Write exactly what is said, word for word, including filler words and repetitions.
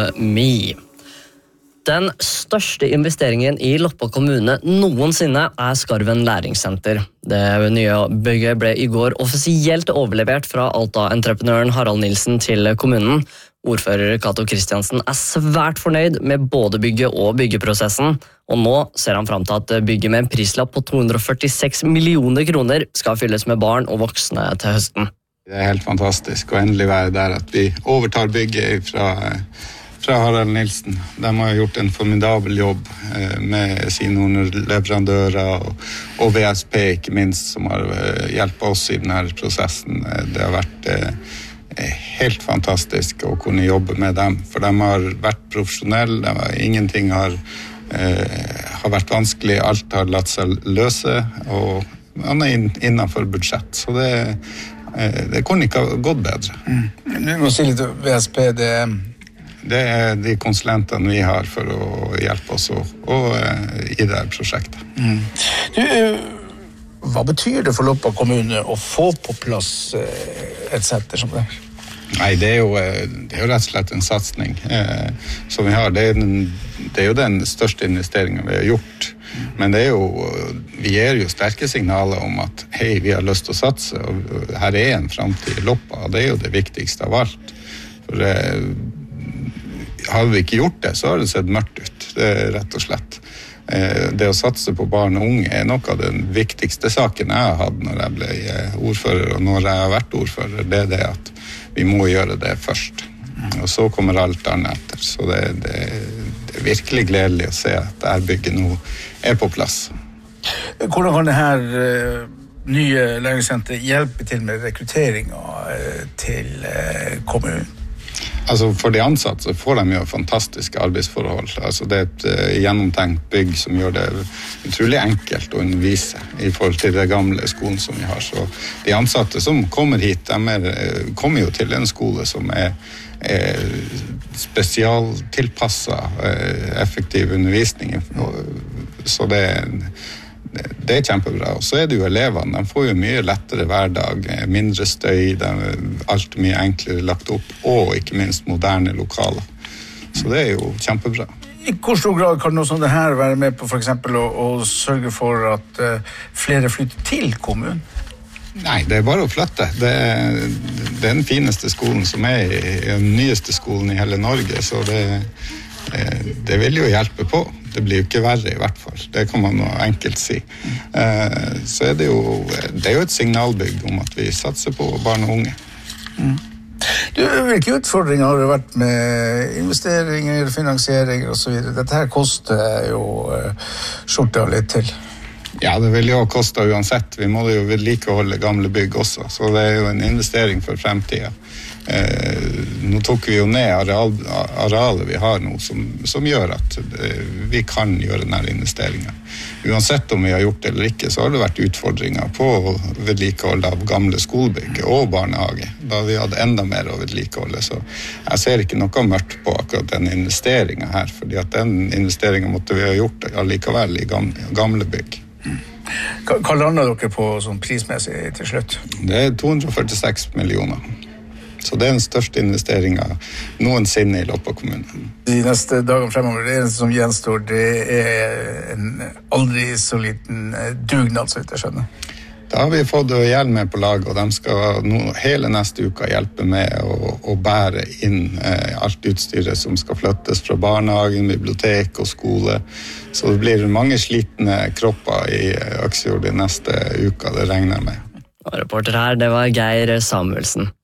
Me. Den største investeringen i Loppa kommune noensinne er Skarven læringssenter. Det nye bygget ble i går offisielt overlevert fra Alta-entreprenøren Harald Nilsen til kommunen. Ordfører Cato Kristiansen er svært fornøyd med både bygget og byggeprosessen, og nå ser han frem til at bygget med en prislapp på to hundre førtiseks millioner kroner skal fylles med barn og voksne til høsten. Det er helt fantastisk å endelig være der at vi overtar bygget fra fra Harald Nilsen. De har gjort en formidabel jobb med sine underleverandører og, og V S P ikke minst, som har hjulpet oss i denne prosessen. Det har vært eh, helt fantastisk å kunne jobbe med dem, for de har vært profesjonelle, de har, ingenting har, eh, har vært vanskelig, alt har latt seg løse, og han er inn, innenfor budsjett, så det, eh, det kunne ikke ha gått bedre. Mm. Du må si litt om V S P, det Det er de konsulentene vi har for å hjelpe oss og, og, uh, i det prosjektet. Mm. Du, uh, hva betyr det for Loppa kommune å få på plass uh, et senter som det? Nei, det er jo, det er jo rett og slett en satsning uh, som vi har. Det er, den, det er jo den største investeringen vi har gjort. Mm. Men det er jo, vi gir jo sterke signaler om at hei, vi har lyst til å satse, og her er en fremtid i Loppa, og det er jo det viktigste av alt. For uh, hadde vi ikke gjort det, så har det sett mørkt ut, det er rett og slett. Det å satse på barn og unge er noe av den viktigste saken jeg har hatt når jeg ble ordfører, og når jeg har vært ordfører, det er det at vi må gjøre det først. Og så kommer alt annet etter, så det, det, det er virkelig gledelig å se at dette bygget nå er på plass. Hvordan kan det her nye læringssenteret hjelpe til med rekrutteringen til kommunen? Altså for de ansatte så får de jo fantastiske arbeidsforhold. Altså det er et uh, gjennomtenkt bygg som gjør det utrolig enkelt å undervise i forhold til det gamle skolen som vi har. Så de ansatte som kommer hit, de er, kommer jo til en skole som er, er spesialtilpasset uh, effektiv undervisning. Så det er Det er kjempebra, og så er det jo elevene, de får jo mye lettere hverdag, mindre støy, de er alt mye enklere lagt opp, og ikke minst moderne lokaler. Så det er jo kjempebra. I hvor stor grad kan noe sånt her være med på for eksempel å, å sørge for at uh, flere flytter til kommunen? Nei, det er bare å flytte. Det er, det er den fineste skolen som er i den nyeste skolen i hele Norge, så det, det vil jo hjelpe på. Det blir jo ikke verre i hvert fall, det kan man enkelt si. Eh, så er det jo, det er jo et signalbygg om at vi satser på barn og unge. Mm. Du, hvilke utfordringer har det vært med investeringer, finansieringer og så videre? Dette her koster jo uh, skjorta litt til. Ja, det vil jo koste uansett. Vi må jo vedlikeholde gamle bygg også, så det er jo en investering for fremtiden. Eh, nå tok vi jo ned areal, arealet vi har nå som, som gjør at eh, vi kan gjøre denne investeringen. Uansett om vi har gjort det eller ikke, så har det vært utfordringer på vedlikehold av gamle skolebygg og barnehage, da vi hadde enda mer å vedlikeholde. Så jeg ser ikke noe mørkt på akkurat den investeringen her, fordi at den investeringen måtte vi ha gjort allikevel i gamle, gamle bygg. Hva, hva lander dere på sånn prismessig til slutt? Det er to hundre førtiseks millioner. Så det er den største investeringen noensinne i Loppa kommune. De neste dagene fremover, det eneste som gjenstår, det er en aldri så liten dugnad, så vidt jeg skjønner. Da har vi fått hjelp med på lag, og de skal nå, hele neste uka hjelpe med å, å bære inn eh, alt utstyret som skal flyttes fra barnehagen, bibliotek og skole. Så det blir mange slitne kropper i Øksfjord de neste uka, det regner jeg med. Og reporter her, det var Geir Samuelsen.